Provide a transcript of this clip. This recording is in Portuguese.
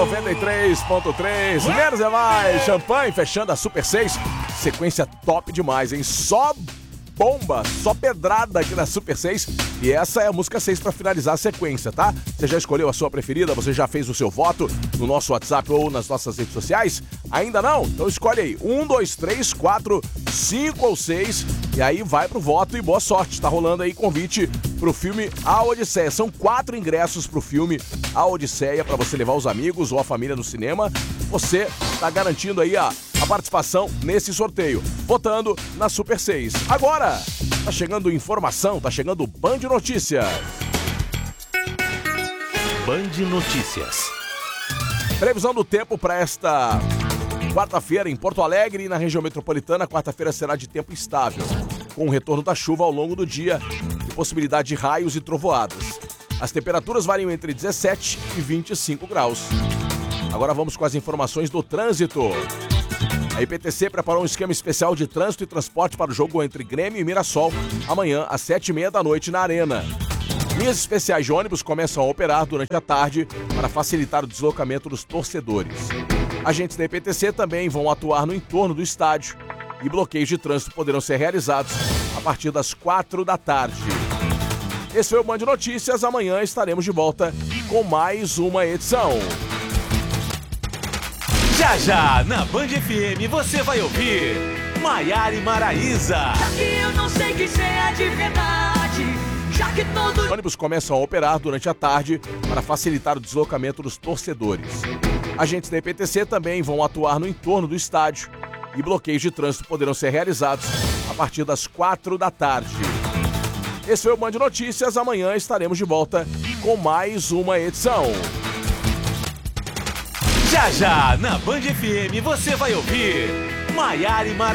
93.3, menos é mais. Champanhe fechando a Super 6. Sequência top demais, hein? Só bomba, só pedrada aqui na Super 6. E essa é a música 6 para finalizar a sequência, tá? Você já escolheu a sua preferida? Você já fez o seu voto no nosso WhatsApp ou nas nossas redes sociais? Ainda não? Então escolhe aí. 1, 2, 3, 4, 5 ou 6. E aí vai pro voto e boa sorte. Tá rolando aí convite pro filme A Odisseia. São 4 ingressos pro filme A Odisseia para você levar os amigos ou a família no cinema. Você tá garantindo aí a participação nesse sorteio, votando na Super 6. Agora, tá chegando informação, tá chegando Band Notícias. Band Notícias. Previsão do tempo para esta quarta-feira em Porto Alegre e na região metropolitana. Quarta-feira será de tempo estável, com o retorno da chuva ao longo do dia e possibilidade de raios e trovoadas. As temperaturas variam entre 17 e 25 graus. Agora vamos com as informações do trânsito. A IPTC preparou um esquema especial de trânsito e transporte para o jogo entre Grêmio e Mirassol, amanhã às 7h30 da noite na Arena. Linhas especiais de ônibus começam a operar durante a tarde para facilitar o deslocamento dos torcedores. Agentes da IPTC também vão atuar no entorno do estádio e bloqueios de trânsito poderão ser realizados a partir das 4 da tarde. Esse foi o Band Notícias. Amanhã estaremos de volta com mais uma edição. Já já, na Band FM, você vai ouvir Maiara e Maraíza. Já que eu não sei quem você é de verdade, já que todo... Ônibus começam a operar durante a tarde para facilitar o deslocamento dos torcedores. Agentes da IPTC também vão atuar no entorno do estádio e bloqueios de trânsito poderão ser realizados a partir das 4 da tarde. Esse foi o Band Notícias. Amanhã estaremos de volta com mais uma edição. Já já, na Band FM, você vai ouvir Maiara e Maraíza.